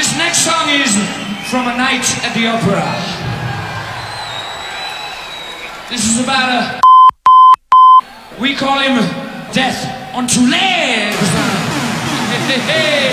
Next song is From a Night at the Opera. This is about a... We call him Death on Two Legs.